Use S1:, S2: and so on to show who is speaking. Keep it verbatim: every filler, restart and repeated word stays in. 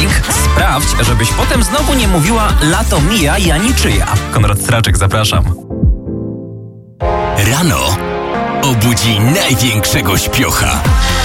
S1: Trik. Sprawdź, żebyś potem znowu nie mówiła lato mija, ja niczyja. Konrad Straczek, zapraszam.
S2: Rano obudzi największego śpiocha.